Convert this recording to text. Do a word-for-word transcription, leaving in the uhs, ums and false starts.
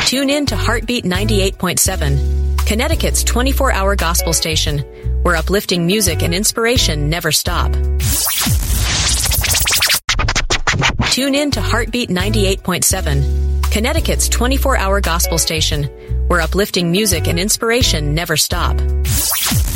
Tune in to Heartbeat ninety-eight point seven, Connecticut's twenty-four hour gospel station, where uplifting music and inspiration never stop. Tune in to Heartbeat ninety-eight point seven, Connecticut's twenty-four hour gospel station, where uplifting music and inspiration never stop.